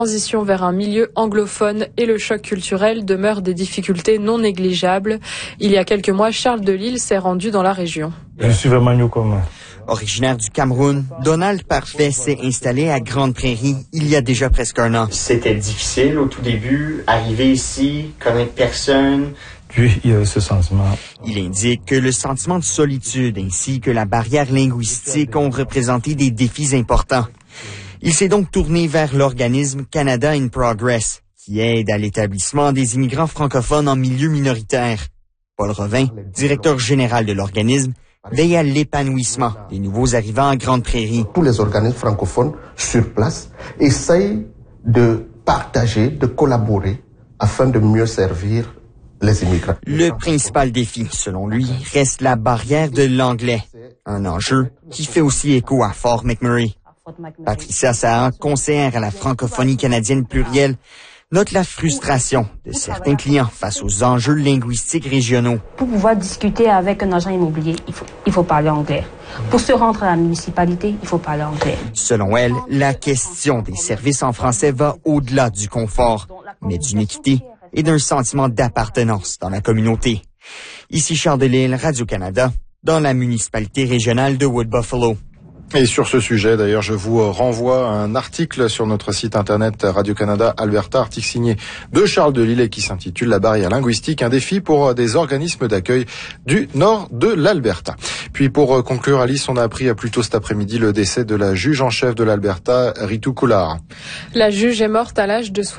transition vers un milieu anglophone et le choc culturel demeurent des difficultés non négligeables. Il y a quelques mois, Charles Delisle s'est rendu dans la région. Je suis vraiment newcomer. Originaire du Cameroun, Donald Parfait s'est installé à Grande Prairie il y a déjà presque un an. C'était difficile au tout début, arriver ici, connaître personne. Puis il y a ce sentiment. Il indique que le sentiment de solitude ainsi que la barrière linguistique ont représenté des défis importants. Il s'est donc tourné vers l'organisme Canada in Progress, qui aide à l'établissement des immigrants francophones en milieu minoritaire. Paul Revin, directeur général de l'organisme, veille à l'épanouissement des nouveaux arrivants en Grande Prairie. Tous les organismes francophones sur place essayent de partager, de collaborer afin de mieux servir les immigrants. Le principal défi, selon lui, reste la barrière de l'anglais, un enjeu qui fait aussi écho à Fort McMurray. Patricia Saha, conseillère à la francophonie canadienne plurielle, note la frustration de certains clients face aux enjeux linguistiques régionaux. Pour pouvoir discuter avec un agent immobilier, il faut parler anglais. Pour se rendre à la municipalité, il faut parler anglais. Selon elle, la question des services en français va au-delà du confort, mais d'une équité et d'un sentiment d'appartenance dans la communauté. Ici Charles Delisle, Radio-Canada, dans la municipalité régionale de Wood-Buffalo. Et sur ce sujet, d'ailleurs, je vous renvoie à un article sur notre site internet Radio-Canada Alberta, article signé de Charles Delisle et qui s'intitule « La barrière linguistique, un défi pour des organismes d'accueil du nord de l'Alberta ». Puis pour conclure, Alice, on a appris plus tôt cet après-midi le décès de la juge en chef de l'Alberta, Ritu Kullar. La juge est morte à l'âge de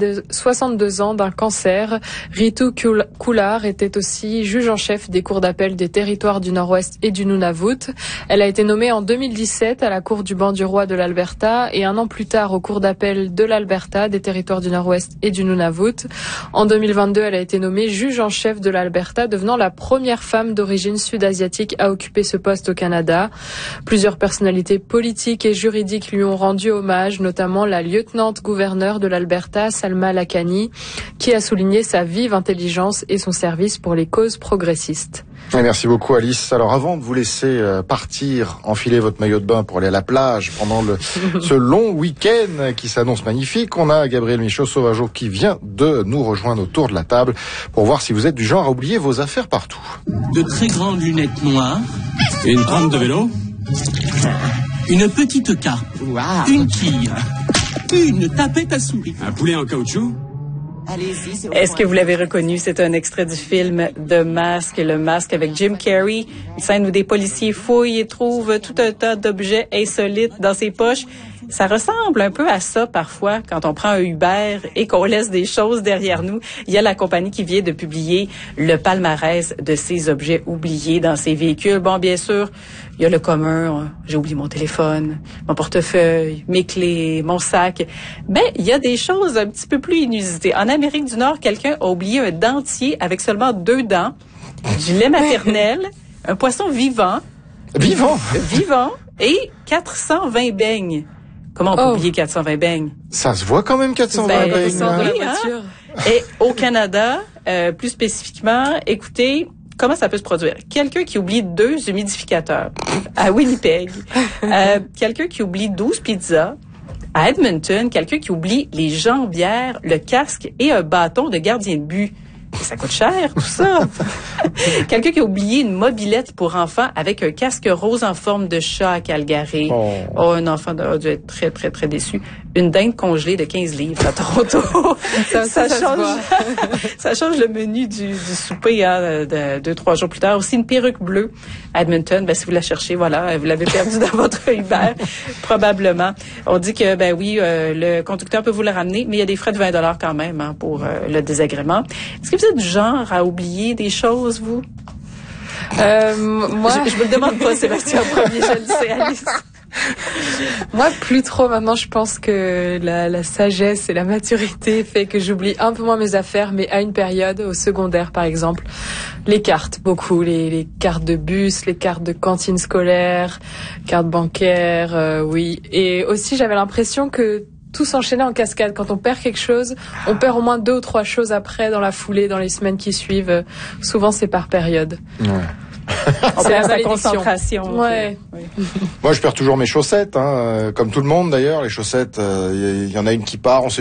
62 ans d'un cancer. Ritu Kullar était aussi juge en chef des cours d'appel des territoires du Nord-Ouest et du Nunavut. Elle a été nommée en 2017 à la Cour du banc du roi de l'Alberta et un an plus tard au cours d'appel de l'Alberta, des territoires du Nord-Ouest et du Nunavut. En 2022, elle a été nommée juge en chef de l'Alberta, devenant la première femme d'origine sud-asiatique à occuper ce poste au Canada. Plusieurs personnalités politiques et juridiques lui ont rendu hommage, notamment la lieutenant-gouverneure de l'Alberta, Salma Lakani, qui a souligné sa vive intelligence et son service pour les causes progressistes. Et merci beaucoup Alice. Alors avant de vous laisser partir, enfiler votre maillot de bain pour aller à la plage pendant ce long week-end qui s'annonce magnifique, on a Gabriel Michaud-Sauvageau qui vient de nous rejoindre autour de la table pour voir si vous êtes du genre à oublier vos affaires partout. De très grandes lunettes noires, une trempe de vélo, une petite carpe, une quille, une tapette à souris, un poulet en caoutchouc. Est-ce que vous l'avez reconnu? C'est un extrait du film The Mask, le masque avec Jim Carrey. Une scène où des policiers fouillent et trouvent tout un tas d'objets insolites dans ses poches. Ça ressemble un peu à ça parfois quand on prend un Uber et qu'on laisse des choses derrière nous. Il y a la compagnie qui vient de publier le palmarès de ces objets oubliés dans ses véhicules. Bon, bien sûr, il y a le commun. J'ai oublié mon téléphone, mon portefeuille, mes clés, mon sac. Mais il y a des choses un petit peu plus inusitées. En Amérique du Nord, quelqu'un a oublié un dentier avec seulement 2 dents, du lait maternel, un poisson vivant. Vivant Et 420 beignes. Comment on peut oublier 420 beignes? Ça se voit quand même 420 beignes. Oui, hein? Et au Canada, plus spécifiquement, écoutez, comment ça peut se produire? Quelqu'un qui oublie 2 humidificateurs à Winnipeg. Quelqu'un qui oublie 12 pizzas. À Edmonton, quelqu'un qui oublie les jambières, le casque et un bâton de gardien de but. Ça coûte cher, tout ça. Quelqu'un qui a oublié une mobilette pour enfants avec un casque rose en forme de chat à Calgary. Oh, un enfant a dû être très, très, très déçu. Une dinde congelée de 15 livres à Toronto. Ça change le menu du souper, hein, de 2-3 jours plus tard. Aussi une perruque bleue à Edmonton. Ben, si vous la cherchez, voilà, vous l'avez perdue dans votre Uber, probablement. On dit que, ben oui, le conducteur peut vous la ramener, mais il y a des frais de 20$ quand même, hein, pour le désagrément. Est-ce que vous êtes du genre à oublier des choses, vous? Moi, je me le demande pas, Sébastien, en premier, je le sais, Alice. Moi, plus trop. Maintenant, je pense que la sagesse et la maturité fait que j'oublie un peu moins mes affaires, mais à une période, au secondaire, par exemple, les cartes, beaucoup, les cartes de bus, les cartes de cantine scolaire, cartes bancaires, oui. Et aussi, j'avais l'impression que tout s'enchaînait en cascade. Quand on perd quelque chose, on perd au moins 2 ou 3 choses après, dans la foulée, dans les semaines qui suivent. Souvent, c'est par période. Ouais. On perd sa concentration. Ouais. Oui. Moi, je perds toujours mes chaussettes, hein, comme tout le monde d'ailleurs. Les chaussettes, il y en a une qui part, on sait